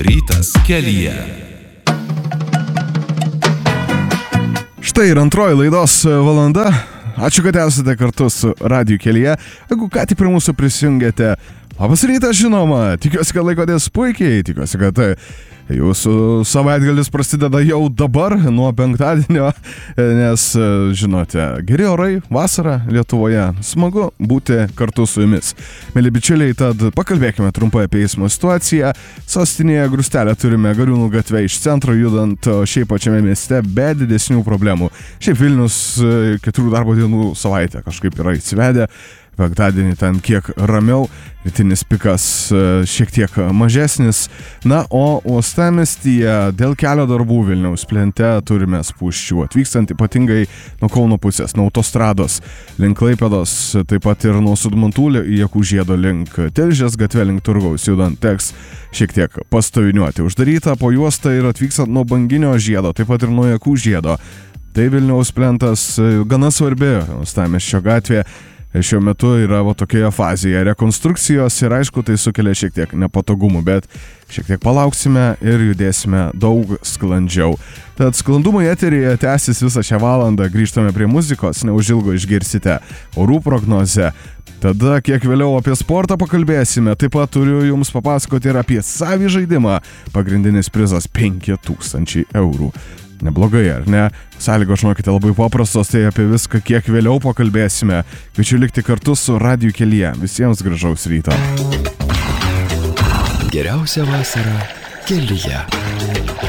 Rytas kelyje. Štai ir antroji laidos valanda. Ačiū, kad esate kartu su Radiju kelyje. Jeigu ką tik prie mūsų prisijungėte, labas rytas, žinoma. Tikiuosi, kad laikotės puikiai. Tikiuosi, kad jūsų savaitgalis prasideda jau dabar, nuo penktadienio, nes, žinote, geri orai, vasara Lietuvoje. Smagu būti kartu su jumis. Mėly bičiuliai, tad pakalbėkime trumpai apie eismo situaciją. Sostinėje Grūstelę turime Gariūnų gatvę iš centro judant, o šiaip pačiame mieste be didesnių problemų. Šiaip Vilnius 4 darbo dienų savaitę kažkaip yra įsivedę. Penktadienį ten kiek ramiau, rytinis pikas šiek tiek mažesnis. Na, o uostamiestyje dėl kelio darbų Vilniaus plente turime spūsčių, atvykstant ypatingai nuo Kauno pusės, nuo autostrados link Klaipėdos, taip pat ir nuo Sudmantulio į Jakūžiedo link Tilžės gatve link Turgaus judant teks šiek tiek pastoviniuoti. Uždaryta po juostą ir atvykstant nuo Banginio žiedo, taip pat ir nuo Jakūžiedo. Tai Vilniaus plentas gana svarbi uostamiesčio gatvė. Šiuo metu yra tokioje fazėje rekonstrukcijos ir aišku, tai sukelia šiek tiek nepatogumų, bet šiek tiek palauksime ir judėsime daug sklandžiau. Tad sklandumai eteryje tęsis visą šią valandą, grįžtame prie muzikos, neužilgo išgirsite orų prognozę. Tada kiek vėliau apie sportą pakalbėsime, taip pat turiu jums papasakoti ir apie savį žaidimą. Pagrindinis prizas 5000 eurų. Neblogai, ar ne? Sąlygos, žinokite, labai paprastos, tai apie viską kiek vėliau pakalbėsime. Kviečiu likti kartu su Radiju kelyje. Visiems gražaus ryto. Geriausia vasara kelyje.